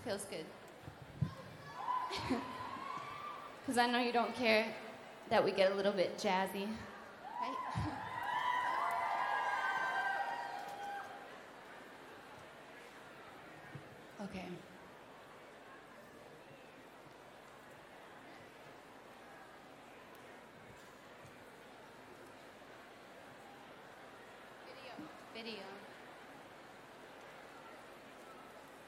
Feels good. Because I know you don't care that we get a little bit jazzy, right? Okay. Video.